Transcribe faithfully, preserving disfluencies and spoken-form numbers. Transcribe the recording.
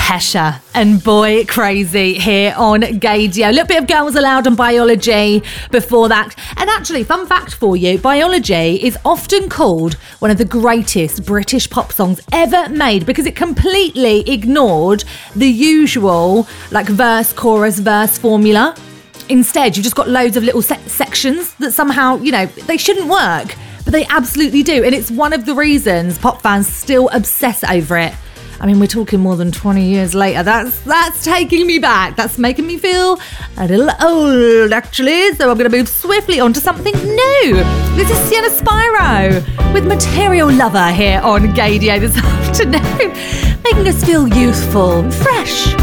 Kesha and Boy Crazy here on Gaydio. A little bit of Girls Aloud and Biology before that. And actually, fun fact for you, Biology is often called one of the greatest British pop songs ever made because it completely ignored the usual like verse, chorus, verse formula. Instead, you've just got loads of little se- sections that somehow, you know, they shouldn't work, but they absolutely do. And it's one of the reasons pop fans still obsess over it. I mean, we're talking more than twenty years later. That's that's taking me back. That's making me feel a little old, actually. So I'm going to move swiftly on to something new. This is Sienna Spyro with Material Lover here on Gaydio this afternoon, making us feel youthful, fresh.